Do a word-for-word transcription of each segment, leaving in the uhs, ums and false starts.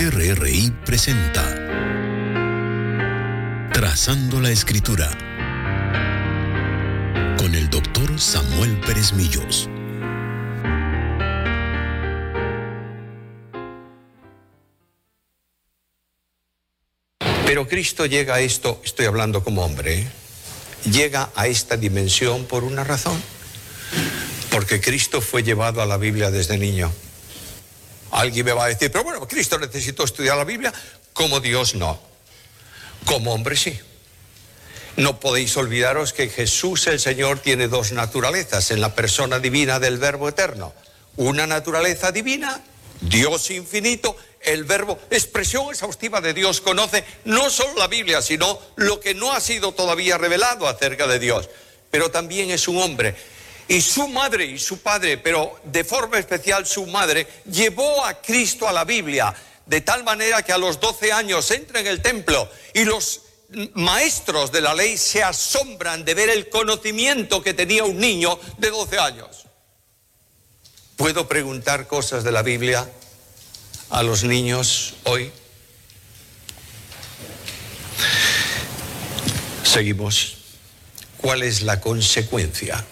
R R I presenta Trazando la Escritura con el doctor Samuel Pérez Millos. Pero Cristo llega a esto, estoy hablando como hombre, ¿eh? llega a esta dimensión por una razón. Porque Cristo fue llevado a la Biblia desde niño. Alguien me va a decir, pero bueno, Cristo necesitó estudiar la Biblia. Como Dios no. Como hombre sí. No podéis olvidaros que Jesús el Señor tiene dos naturalezas en la persona divina del Verbo eterno. Una naturaleza divina, Dios infinito, el Verbo, expresión exhaustiva de Dios, conoce no solo la Biblia, sino lo que no ha sido todavía revelado acerca de Dios. Pero también es un hombre. Y su madre y su padre, pero de forma especial su madre, llevó a Cristo a la Biblia, de tal manera que a los doce años entra en el templo y los maestros de la ley se asombran de ver el conocimiento que tenía un niño de doce años. ¿Puedo preguntar cosas de la Biblia a los niños hoy? Seguimos. ¿Cuál es la consecuencia?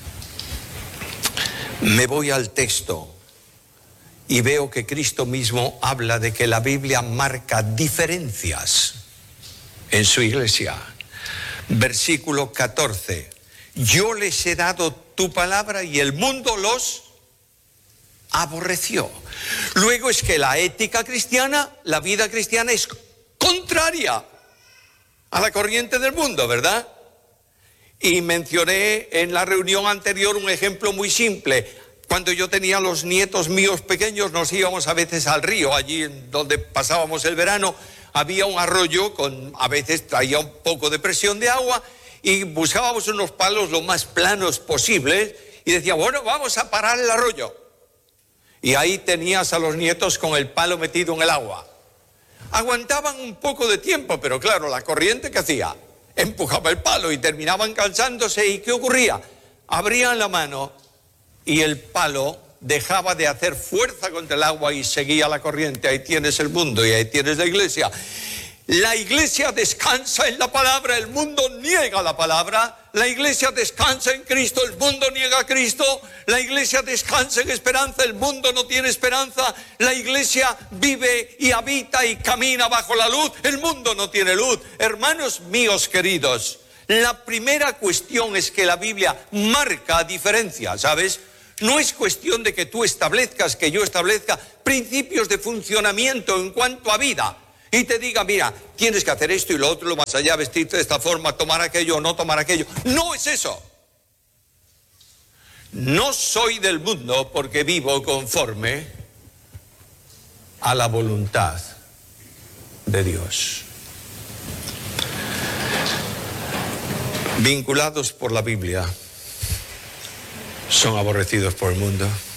Me voy al texto y veo que Cristo mismo habla de que la Biblia marca diferencias en su iglesia. Versículo catorce. Yo les he dado tu palabra y el mundo los aborreció. Luego es que la ética cristiana, la vida cristiana es contraria a la corriente del mundo, ¿verdad? Y mencioné en la reunión anterior un ejemplo muy simple. Cuando yo tenía los nietos míos pequeños, nos íbamos a veces al río, allí donde pasábamos el verano, había un arroyo, con, a veces traía un poco de presión de agua, y buscábamos unos palos lo más planos posibles, y decía, bueno, vamos a parar el arroyo. Y ahí tenías a los nietos con el palo metido en el agua. Aguantaban un poco de tiempo, pero claro, la corriente, ¿qué hacía? Empujaba el palo y terminaban cansándose. ¿Y qué ocurría? Abrían la mano y el palo dejaba de hacer fuerza contra el agua y seguía la corriente. Ahí tienes el mundo y ahí tienes la iglesia. La iglesia descansa en la palabra, el mundo niega la palabra. La iglesia descansa en Cristo, el mundo niega a Cristo. La iglesia descansa en esperanza, el mundo no tiene esperanza. La iglesia vive y habita y camina bajo la luz, el mundo no tiene luz. Hermanos míos queridos, la primera cuestión es que la Biblia marca diferencia, ¿sabes? No es cuestión de que tú establezcas, que yo establezca principios de funcionamiento en cuanto a vida. Y te diga, mira, tienes que hacer esto y lo otro, lo más allá, vestirte de esta forma, tomar aquello o no tomar aquello. No es eso. No soy del mundo porque vivo conforme a la voluntad de Dios. Vinculados por la Biblia, son aborrecidos por el mundo.